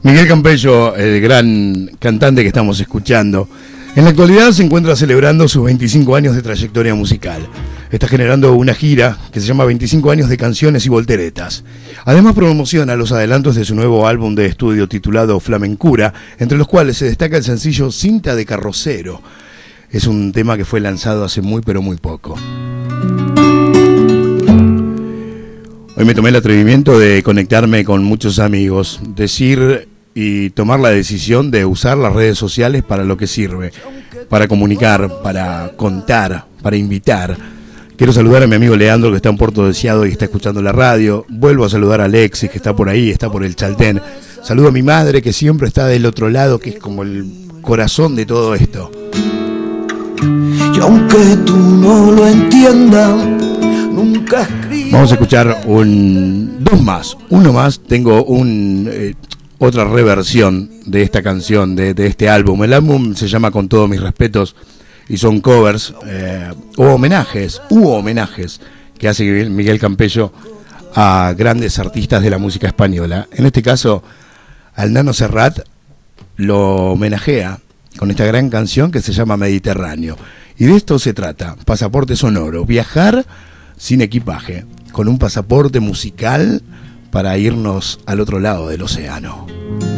Miguel Campello, el gran cantante que estamos escuchando, en la actualidad se encuentra celebrando sus 25 años de trayectoria musical. Está generando una gira que se llama 25 años de canciones y volteretas. Además promociona los adelantos de su nuevo álbum de estudio titulado Flamencura, entre los cuales se destaca el sencillo Cinta de Carrocero. Es un tema que fue lanzado hace muy pero muy poco. Hoy me tomé el atrevimiento de conectarme con muchos amigos, decir y tomar la decisión de usar las redes sociales para lo que sirve, para comunicar, para contar, para invitar. Quiero saludar a mi amigo Leandro, que está en Puerto Deseado y está escuchando la radio. Vuelvo a saludar a Alexis, que está por ahí, está por el Chaltén. Saludo a mi madre, que siempre está del otro lado, que es como el corazón de todo esto. Y aunque tú no lo entiendas, nunca escribas. Vamos a escuchar uno más. Tengo otra reversión de esta canción, de este álbum. El álbum se llama Con todos mis respetos y son covers u homenajes que hace Miguel Campello a grandes artistas de la música española. En este caso, al Nano Serrat lo homenajea con esta gran canción que se llama Mediterráneo. Y de esto se trata, pasaporte sonoro, viajar sin equipaje, con un pasaporte musical para irnos al otro lado del océano.